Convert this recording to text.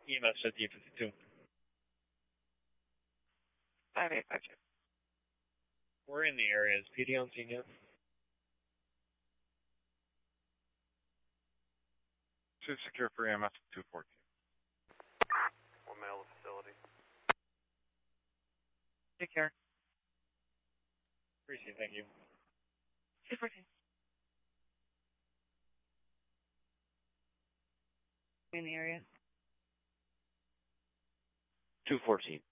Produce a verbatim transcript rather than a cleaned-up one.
E M S fifty fifty-two. five eight five two. We're in the area. Is P D on scene yet? Two secure for E M S two fourteen. One male facility. Take care. Appreciate it. Thank you. two fourteen. In the area. two fourteen.